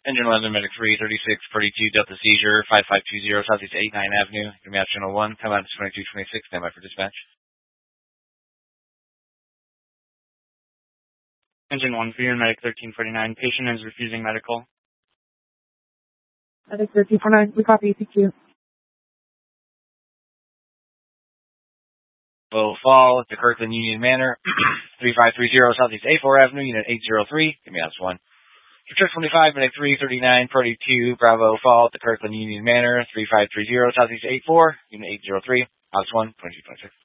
Engine London, Medic 336, 42, Delta Seizure, 5520, Southeast 89 Avenue, give me option 01, come out to 2226, stand by for dispatch. Engine 1 for you, Medic 1349, patient is refusing medical. Medic 1349, we copy ECQ. Will fall at the Kirkland Union Manor, 3530 Southeast A4 Avenue, Unit 803, give me option 1. For 25, Medic 339, Party 2, Bravo fall at the Kirkland Union Manor, 3530 Southeast 84, Unit 803, option 1, 2226.